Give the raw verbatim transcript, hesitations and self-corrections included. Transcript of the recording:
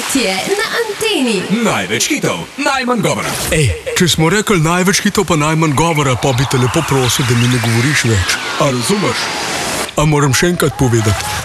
Cvetje na anteni. Največ hitov, najmanj govora. Ej, če smo rekli največ hitov pa najmanj govora, pa bi te lepo prosil, da mi ne govoriš več. A razumeš? A moram še enkrat povedati?